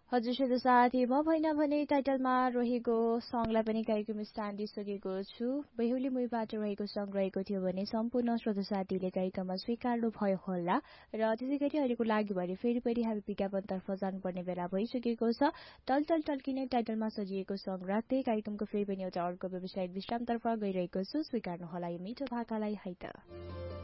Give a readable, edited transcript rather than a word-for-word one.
हजुर श्रोता साथी म भएन भने टाइटलमा रहेको सङ्गलाई पनि कार्यक्रम स्थान दिइसकेको छु। बेहुली मुहीबाट रहेको सङ्ग रहेको थियो भने सम्पूर्ण श्रोता साथीले कार्यक्रममा स्वीकार्नु भयो होला र त्यसै गरी अहिलेको लागि भने फेरि पनि हामी विज्ञापनतर्फ जानुपर्ने बेला भइसकेको छ। टल टल्किने टाइटलमा सजिएको सङ्ग राख्दै कार्यक्रमको फेरि पनि एउटा अर्को व्यवसायिक विश्रामतर्फ गइरहेको छु। स्वीकार्नु होला यो मिठो भाकालाई है त।